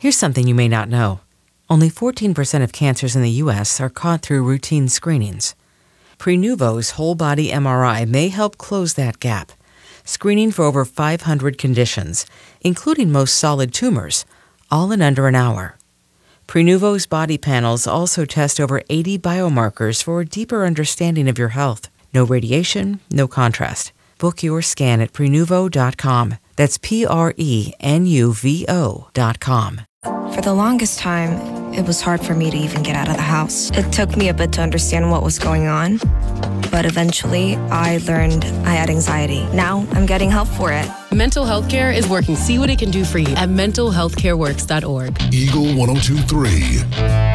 Here's something you may not know. Only 14% of cancers in the U.S. are caught through routine screenings. Prenuvo's whole-body MRI may help close that gap, screening for over 500 conditions, including most solid tumors, all in under an hour. Prenuvo's body panels also test over 80 biomarkers for a deeper understanding of your health. No radiation, no contrast. Book your scan at Prenuvo.com. That's Prenuvo.com. For the longest time, it was hard for me to even get out of the house. It took me a bit to understand what was going on, but eventually I learned I had anxiety. Now I'm getting help for it. Mental health care is working. See what it can do for you at mentalhealthcareworks.org. Eagle 102.3.